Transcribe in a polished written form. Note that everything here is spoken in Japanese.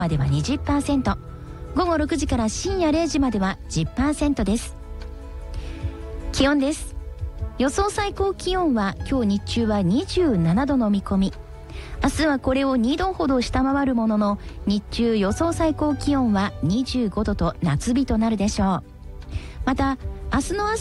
までは 20%、 午後6時から深夜0時までは 10% です。気温です。予想最高気温は今日日中は27度の見込み。明日はこれを2度ほど下回るものの、日中予想最高気温は25度と夏日となるでしょう。また明日の朝